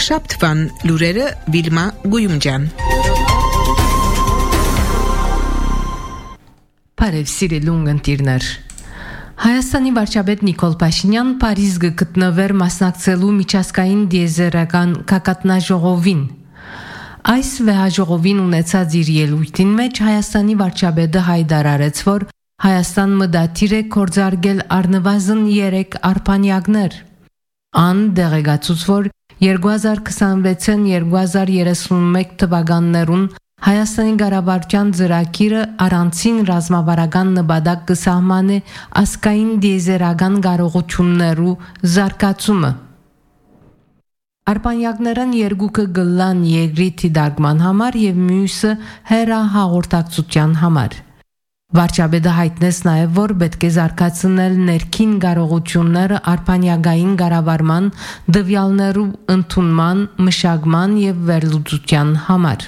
Շաբթվան լուրերը Վիլմա Գույումջան։ Բարև սիրելի ունգընտիրներ։ Հայաստանի վարչապետ Նիկոլ Փաշինյան Փարիզ գտնվեր մասնակցելու միջազգային դիեզերական կակատնաժողովին։ Այս վեհաժողովին ունեցած իր ելույթին մեջ Հայաստանի վարչապետը հայտարարեց, որ Հայաստան մտադիր է կորձարկել առնվազն 3 արբանյակներ։ Ան դեղեկացուց, որ 2026-2031 թվականներուն Հայաստանի ղարաբաղյան ծրագիրը առանցին ռազմավարական նպատակ կսահմանե ազգային դիեզերական կարողություններու զարգացումը։ Արբանյակներն երկուքը գլան երկրի դիտարկման համար եւ մյուսը հեռահաղորդակցության համար։ Վարչապետը հայտնեց նաև, որ պետք է զարգացնել ներքին կարողությունները արբանյակային կառավարման, դվյալներու ընդունման, մշակման եւ վերլուծության համար։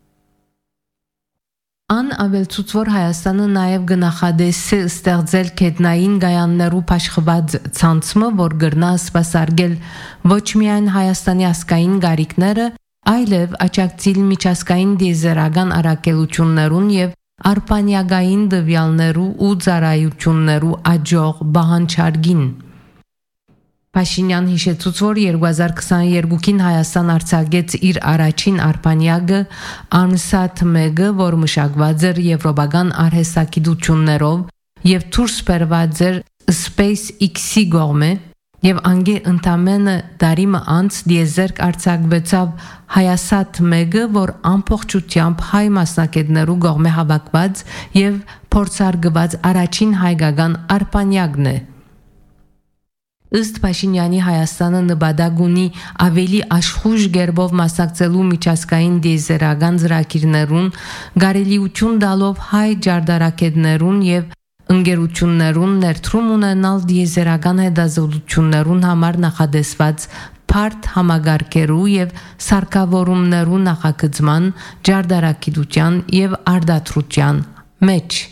Ան ավելցուց, որ Հայաստանը նաև գնահատեսի ստեղծել կետնային գայաններու փաշխված ցանցը, որ գրնա սպասարկել ոչ միայն Հայաստանի ազգային գարիկները, այլև աջակցել միջազգային դիեզերական առաքելություններուն եւ արբանյակային դվյալներու ու ծառայություններու աջող բանջարգին։ Փաշինյան հիշեցուց, որ 2022-ին Հայաստան արձակեց իր առաջին արբանյակը ANSAT-1-ը, որ մշակված էր եվրոպական արհեստագիտություններով եւ դուրս բերված էր SpaceX-ի կողմէ եւ անգե ընդամենը դարիմը անց դիեզերք արձակվեցավ HiSat-1-ը, որ ամբողջությամբ հայ մասնակիցներու կողմէ հավաքված եւ փորձարկված առաջին հայկական արբանյակն է։ Ըստ Փաշինյանի Հայաստանը նպատակ ունի ավելի աշխույժ գերբով մասնակցելու միջազգային դիեզերական ծրագիրներուն, գարելիություն տալով հայ ջարդարակետներուն եւ ընկերություններուն ներդրում ունենալ դիեզերական հետազոտություններուն համար նախադեсված բարդ համագարկերու եւ սարքավորումներու նախագծման, ջարդարակետության եւ արդարության մեջ։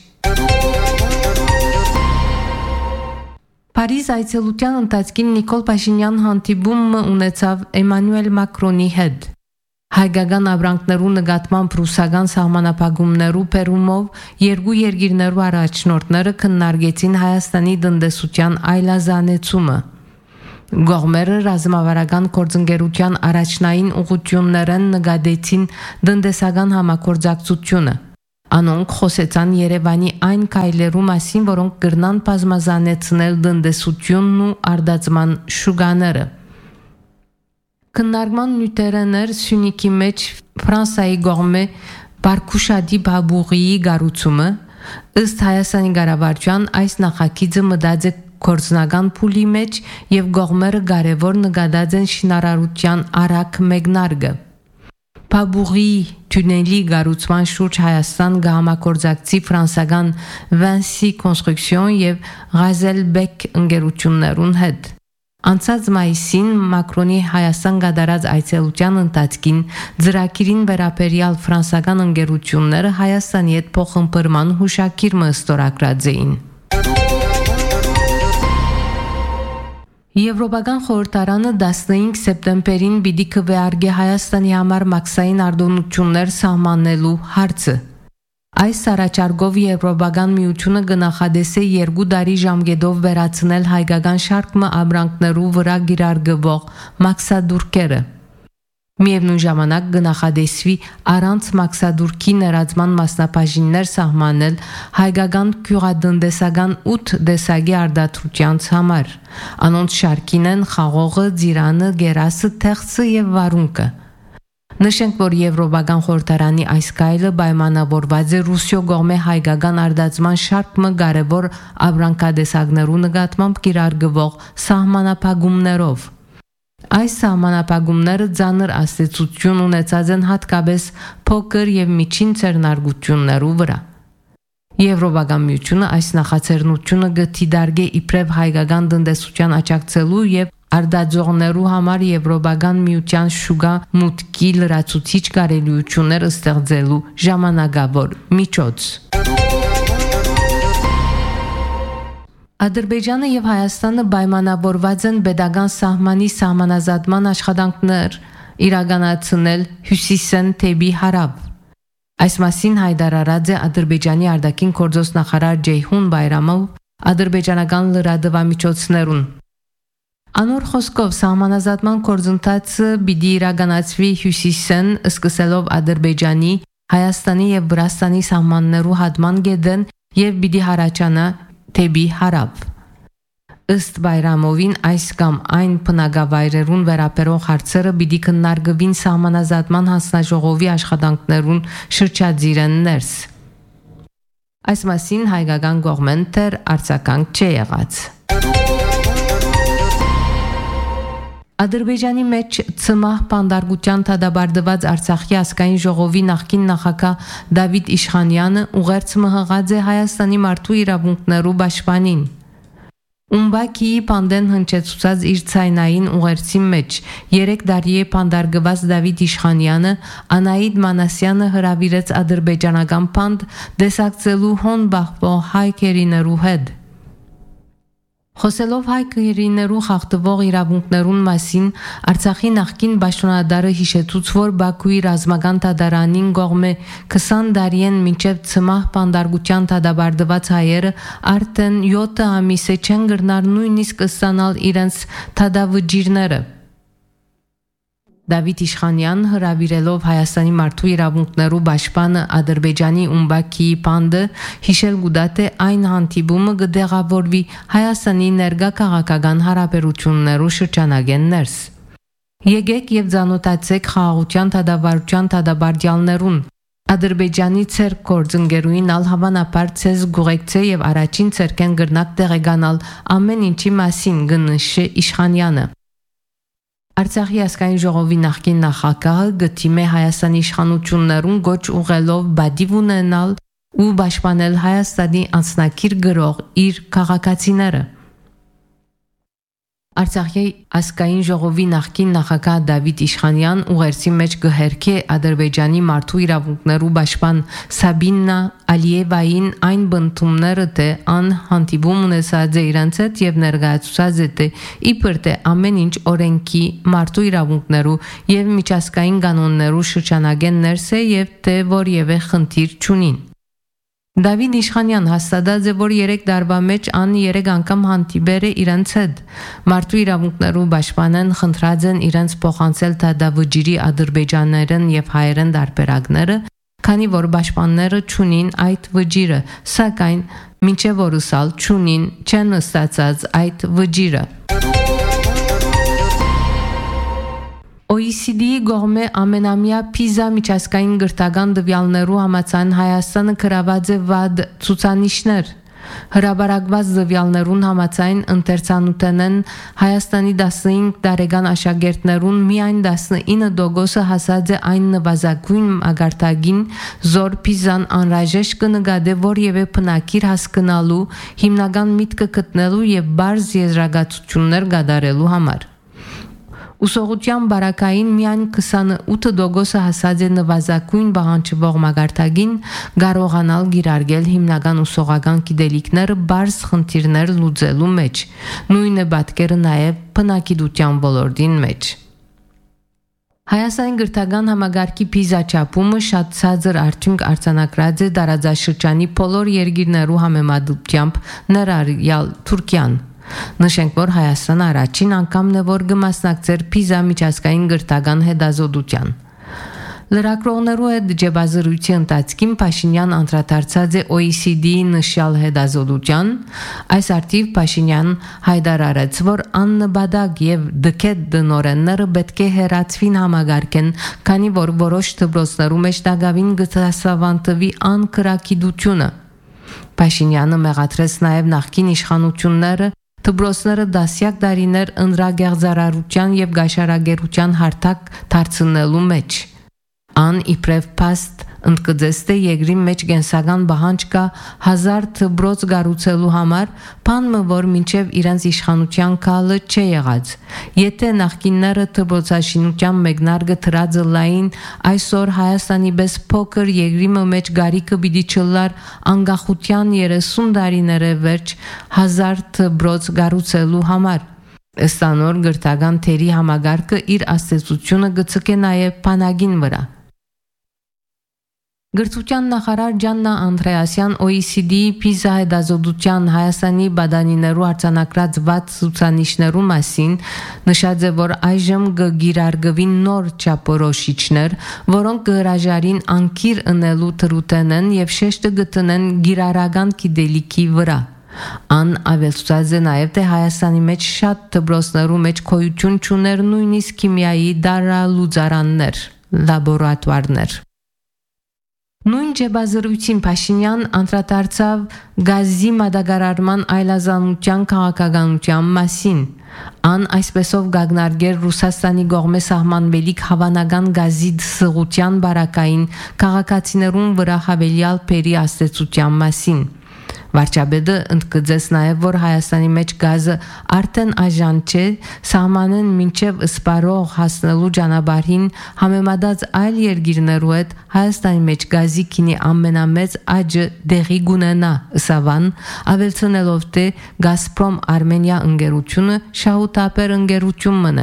Փարիզ այցելության ընթացքին Նիկոլ Փաշինյան հանդիպումը ունեցավ Էմանուել Մակրոնի հետ։ Հայկական ապրանքներու նկատմամբ ռուսական սահմանափակումներու բերումով երկու երկիրներու առաջնորդները քննարկեցին Հայաստանի տնտեսության այլազանեցումը։ Գողմերը ռազմավարական գործընկերության առաջնային ուղղություններն նկատեցին տնտեսական համագործակցությունը։ Անոնք խոսեցան Երևանի այն քայլերու մասին, որոնք կրնան բազմազանեցնել տնտեսությունն ու արդարացման շուկաները։ Քննարկման նյութերներ Սյունիքի մեջ Ֆրանսիայի կողմէ Բարքուշադի բաբուղիի գառուցումը, ըստ Հայաստանի ղարավարության այս նախագիծը մտած է գործնական փուլի մեջ եւ կողմերը կարեւոր նկատած են շինարարության արագ մեկնարկը։ Բաբուղի թունելի գառուցման շուրջ Հայաստան կհամագործակցի ֆրանսական Vinci Construction եւ Ghazelbeck ընկերություններուն հետ։ Անցած մայիսին Մակրոնի Հայաստան կատարած այցելության ընթացքին ծրագիրին վերաբերյալ ֆրանսական ընկերությունները Հայաստանի հետ փոխհմբռնման հուշագիր ստորագրած էին։ Եվրոպական խորհրդարանը 15 սեպտեմբերին պիտի քվեարկի Հայաստանի համար մաքսային արտոնություններ սահմանելու հարցը։ Այս առաջարկով Եվրոպական միությունը կնախադեսե 2 տարի ժամկետով վերացնել հայկական շարքը ապրանքներու վրա գիրարգվող մաքսադուրքերը։ Միևնույն ժամանակ կնախադեսվի առանց մաքսադուրքի ներածման մասնաբաժիններ սահմանել հայկական գյուղատնտեսական 8 տեսակի արդարության համար։ Անոնց շարքին են խաղողը, ձիրանը, գերասը, թեղծը եւ վարունկը։ Նշենք, որ Եվրոպական խորհրդարանի այս կայլը պայմանավորված է Ռուսիո կողմէ հայկական արդարացման շարքը կարևոր ապրանքատեսակներու նկատմամբ կիրարգվող սահմանափակումներով։ Այս սահմանափակումները ծանր աստեցություն ունեցած են հատկապես փոքր եւ միջին ցերնարգություններու վրա։ Եվրոպական միությունը այս նախաձեռնությունը կդիտարկե իբրև հայկական տնտեսության աջակցելու եւ արդաձողներու համար Եվրոպական միության շուկա մուտքի լրացուցիչ կարելիություններ ստեղծելու ժամանակավոր միջոց։ Ադրբեջանը եւ Հայաստանը պայմանավորված են pedagogan սահմանի սահմանազատման աշխատանքներ իրականացնել հյուսիսեն թեպի հարավ։ Այս մասին հայտարարած է Ադրբեջանի արտաքին գործոս նախարար Ջեյհուն Բայրամով ադրբեջանական լրատվամիջոցներուն։ Անոր խոսքով սահմանազատման գործընթացը պիտի իրականացվի հյուսիսեն սկսելով Ադրբեջանի, Հայաստանի եւ Վրաստանի սահմաններու հատման գետեն եւ պիտի հարաճանա թեպի հարավ։ Ըստ Բայրամովին այս կամ այն բնակավայրերուն վերաբերող հարցերը պիտի քննարկվին սահմանազատման հանձնաժողովի աշխատանքներուն շրջադիրեն ներս։ Այս մասին հայկական կողմեն դեռ արձագանք չի եղած։ Ադրբեջանի մեջ ցմահ պանդարգության թադաբարդված Արցախի ազգային ժողովի նախկին նախագահ Դավիթ Իշխանյանը ուղերձ մղած է Հայաստանի մարդու իրավունքներու պաշտպանին։ Ումբակի պանդեն հնչեցուցած իր ցայնային ուղերձի մեջ 3 տարի է պանդարգված Դավիթ Իշխանյանը Անահիտ Մանասյանը հրավիրեց ադրբեջանական պանդ դեսակցելու հոն բախվող հայկերիներու հետ։ Խոսելով հայկերիներու խախտվող իրավունքներուն մասին Արցախի նախկին պաշտոնադարը հիշեցուց, որ Բաքուի ռազմական դատարանին կողմէ 20 տարին մինչև ցմահ պանդարգության դադարդված հայերը արդեն 7 ամիս է չեն գրնար նույնիսկ ստանալ իրենց դադավճիրները։ Դավիթ Իշխանյան հրավիրելով Հայաստանի մարդու իրավունքներու պաշտպանը Ադրբեջանի Ումբակիի պանդը հիշել գուտատ է այն հանդիպումը կդեղավորվի Հայաստանի ներկա քաղաքական հարաբերություններու շրջանագեն ներս։ Եկեք եւ ծանոթացեք խաղաղության դադարության դադարդյալներուն։ Ադրբեջանի ցերկ գործընկերուին ալ հավանաբար ցեզ գուղեկցե եւ առաջին ցերկեն գրնակ տեղեկանալ ամեն ինչի մասին գնշե Իշխանյանը։ Արցախի ազգային ժողովի նախկին նախագահը գտիմե Հայաստանի իշխանություններուն գոչ ուղելով բադիվ ունենալ ու պաշտպանել Հայաստանի անձնակիր գրող իր քաղաքացիները։ Արցախի ազգային ժողովի նախկին նախագահ Դավիթ Իշխանյան ուղերձի մեջ գհերքե Ադրբեջանի մարդու իրավունքներու պաշտպան Սաբինա Ալիևային այն բնդումները թե ան հանդիպում ունեցած է իրանց հետ եւ ներկայացուցած է թե իբր թե ամեն ինչ օրենքի մարդու իրավունքներու եւ միջազգային կանոններու շրջանագեն ներս է եւ թե որևէ խնդիր չունին։ Դավիթ Իշխանյան հաստատած է, որ 3 տարվա մեջ ան 3 անգամ հանդիպեր է իրանց հետ։ Մարդու իրավունքներու պաշտպանեն խնդրած են իրանց փոխանցել դադավճիրի ադրբեջաներեն եւ հայերեն դարբերակները, քանի որ պաշտպանները չունին այդ վճիրը, սակայն մինչեւ որսալ չունին, չեն ստացած այդ վճիրը։ OECD-ի գողմե ամենամյա Պիզա միջազգային գրթական տվյալներու համաձայն Հայաստանը գրաված է վատ ցուցանիշներ։ Հրաբարակված տվյալներուն համաձայն ընթերցանութենեն Հայաստանի 15 տարեկան աշակերտներուն միայն 19% հասած է այն նվազագույն մագարտագին, զոր Պիզան անհրաժեշտ կնկատե որևէ բնակիր հասկանալու, հիմնական միտքը գտնելու եւ բարձ եզրակացություններ կատարելու համար։ Ուսողության բարակային միայն 28% հասած է նվազագույն բաղանջվող մագարտագին կարողանալ գիրարգել հիմնական ուսողական գիտելիքները բարձ խնդիրներ լուծելու մեջ, նույնը պատկերը նաև բնակիդության ոլորտին մեջ։ Հայաստանի գրթական համագարկի Պիզա չափումը շատ ցածր արդյունք արձանագրած է տարածաշրջանի բոլոր երկիրներու համեմատությամբ ներառյալ Թուրքիան։ Նշենք, որ Հայաստանը առաջին անգամն է, որ կմասնակցեր Պիզա միջազգային գրթական հետազոտության։ Լրագրողներու հետ ջեբազրույցի ընթացքին Փաշինյան անդրադարձած է OECD-ի նշյալ հետազոտության։ Այս արդիվ Փաշինյան հայտարարեց, որ աննպատակ եւ դքետ դնորենները պետք է հեռացվին համագարկեն, քանի որ որոշ դպրոցներու մեջ դակավին գտասավանդվի անկրակիդությունը։ Փաշինյանը մեղադրեց նաեւ նախկին իշխանությունները դպրոցները դասյակ տարիներ ընդրագեղձարարության եւ գաշարագերության հարթակ դարձնելու մեջ։ Ան իբրև փաստ ընդգծեց թե երկրի մեջ կենսական բանջ կա 1000 դպրոց կառուցելու համար, բանը որ մինչև իրենց իշխանության կալը չի եղած։ Եթե նախկինները դպրոցաշինության մեկնարկը դրածը լային, այսօր Հայաստանի պես փոքր երկրի մեջ գարիկը պիտի չլար անկախության 30 տարիները վերջ 1000 դպրոց կառուցելու համար։ Ըստ անոր գրթական թերի համագարկը իր աստեցությունը գծկե նաև բանագին վրա։ Գրթության նախարար Ջաննա Անդրեասյան OECD-ի Պիզա հետազոտության Հայաստանի բադանիներու արձանագրած 6 ցուցանիշներու մասին նշած է, որ այժմ գիրարգվին նոր չափորոշիչներ, որոնք կհրաժարին անկիր ընելու թրութենեն եւ շեշտը գտնեն գիրարական գիտելիքի վրա։ Ան ավելցած է նաև թե Հայաստանի մեջ շատ դպրոցներու մեջ գոյություն չուներ նույնիսկ քիմիայի դարալուծարաններ, լաբորատուարներ։ Նույն ջեբազրույցին Փաշինյան անդրադարձավ գազի մատակարարման այլազանության քաղաքականության մասին։ Ան այսպեսով գագնարգեր Ռուսաստանի կողմէ սահմանվելիք հավանական գազի դսղության բարակային քաղաքացիներուն վրա հավելյալ փերի աստեցության մասին։ Վարչապետը ընդգծեց նաև, որ Հայաստանի մեջ գազը արդեն այժմ չէ, սահմանեն մինչև սպարող հասնելու ճանապարհին համեմատած այլ երկիրներու հետ Հայաստանի մեջ գազի քինի ամենամեծ աճը դեղի գունենա, ըսավան, ավելցնելով թե Գազպրոմ Արմենիա ընկերությունը շահութապեր ընկերություն մնե։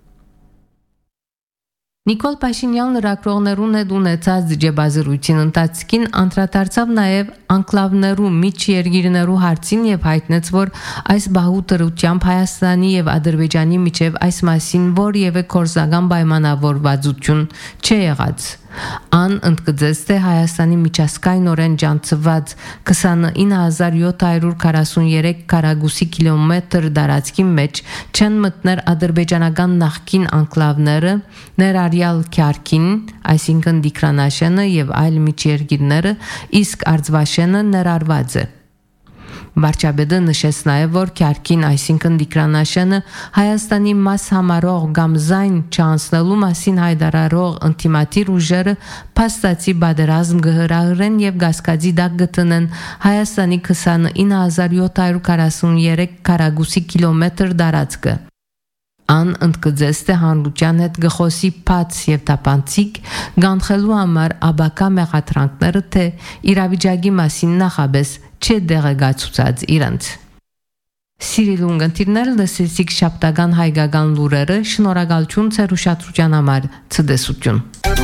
Նիկոլ Փաշինյան լրագրողներուն հետ ունեցած ջեբազրույցին ընթացքին անդրադարձավ նաև անկլավներու միջերգիրներու հարցին եւ հայտնեց, որ այս բահուտերությամբ Հայաստանի եւ Ադրբեջանի միջև այս մասին որևէ կորզական պայմանավորվածություն չի եղած։ Ան ընդգծեց, թե Հայաստանի միջազգայնորեն ջանցված 29743 քառակուսի կիլոմետր տարածքի մեջ չեն մտներ ադրբեջանական նախկին անկլավները, ներառյալ Քյարքին, այսինքն Դիկրանաշենը եւ այլ միջերգիրները, իսկ Արձվաշենը ներառված է։ Վարչապետը նշեց նաև, որ Քյարքին, այսինքն Դիկրանաշենը Հայաստանի մաս համարող կամ զայն չանցնելու մասին հայտարարող ինտիմատիր ուժերը փաստացի բادرազմ կհրահրեն եւ գասկածի դակ գտնեն Հայաստանի 29743 քառակուսի կիլոմետր տարածքը։ Ան ընդգծեց, թե հանրության հետ գխոսի փած եւ տապանցիկ գանխելու համար աբակա մեղադրանքները թե իրավիճակի մասին նախաբես չէ դեղեկացուցած իրանց։ Սիրելի ունգընտիրներ, լսեցիք շաբթական հայկական լուրերը, շնորհակալություն ձեր ուշադրության համար, ցտեսություն։